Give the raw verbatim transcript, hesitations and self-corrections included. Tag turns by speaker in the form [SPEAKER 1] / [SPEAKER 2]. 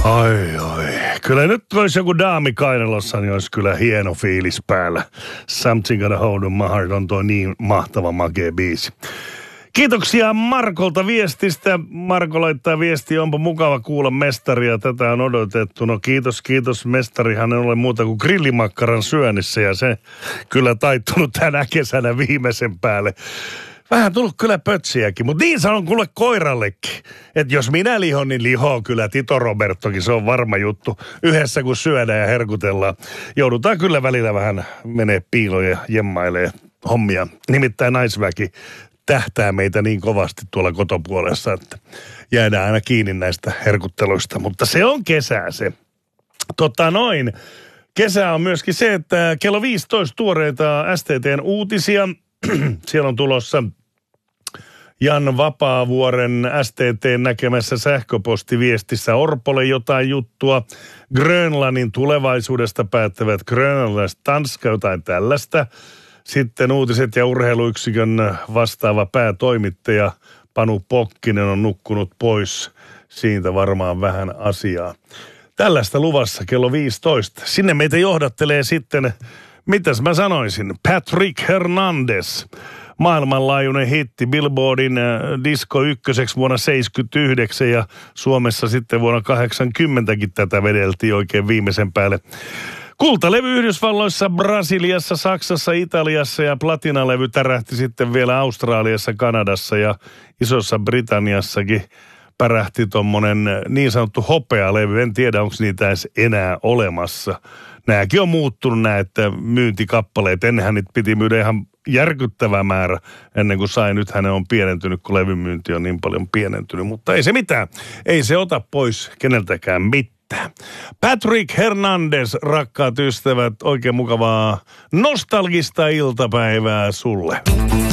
[SPEAKER 1] Ai oi. Kyllä nyt olisi joku daami kainalossa, niin olisi kyllä hieno fiilis päällä. Something Gonna Hold My Heart on tuo niin mahtava makea biisi. Kiitoksia Markolta viestistä. Marko laittaa viestiä, onpa mukava kuulla mestaria. Tätä on odotettu. No kiitos, kiitos. Mestarihan ei ole muuta kuin grillimakkaran syönnissä ja se kyllä taittunut tänä kesänä viimeisen päälle. Vähän tullut kyllä pötsiäkin, mutta niin sanon kuule koirallekin. Että jos minä lihon, niin lihoo kyllä Tito Robertokin, se on varma juttu. Yhdessä kun syödään ja herkutellaan, joudutaan kyllä välillä vähän menee piiloon ja jemmailee hommia. Nimittäin naisväki tähtää meitä niin kovasti tuolla kotopuolessa, että jäädään aina kiinni näistä herkutteluista. Mutta se on kesää se. Totta noin. Kesä on myöskin se, että kello viisitoista tuoreita S T T:n uutisia. Siellä on tulossa Jan Vapaavuoren S T T:n näkemässä sähköpostiviestissä Orpolle jotain juttua. Grönlannin tulevaisuudesta päättävät grönlantilaiset Tanska, jotain tällaista. Sitten uutiset ja urheiluyksikön vastaava päätoimittaja Panu Pokkinen on nukkunut pois. Siitä varmaan vähän asiaa. Tällaista luvassa kello viisitoista. Sinne meitä johdattelee sitten, mitäs mä sanoisin, Patrick Hernandez. Maailmanlaajuinen hitti Billboardin Disco ykköseksi vuonna seitsemänkymmentäyhdeksän ja Suomessa sitten vuonna kahdeksankymmentäkin tätä vedeltiin oikein viimeisen päälle. Kultalevy Yhdysvalloissa, Brasiliassa, Saksassa, Italiassa ja platinalevy tärähti sitten vielä Australiassa, Kanadassa ja Isossa Britanniassakin pärähti tommonen niin sanottu hopealevy. En tiedä, onko niitä edes enää olemassa. Nämäkin on muuttunut nämä, että myyntikappaleet. Ennenhän niitä piti myydä ihan järkyttävä määrä ennen kuin sai. Nyt hänen on pienentynyt, kun levymyynti on niin paljon pienentynyt. Mutta ei se mitään. Ei se ota pois keneltäkään mitään. Patrick Hernandez, rakkaat ystävät, oikein mukavaa nostalgista iltapäivää sulle.